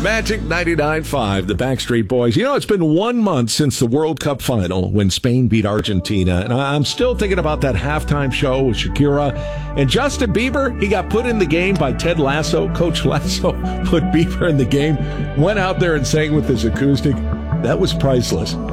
Magic 99.5, the Backstreet Boys. You know, it's been 1 month since the World Cup final when Spain beat Argentina, and I'm still thinking about that halftime show with Shakira. And Justin Bieber, he got put in the game by Ted Lasso. Coach Lasso put Bieber in the game, went out there and sang with his acoustic. That was priceless.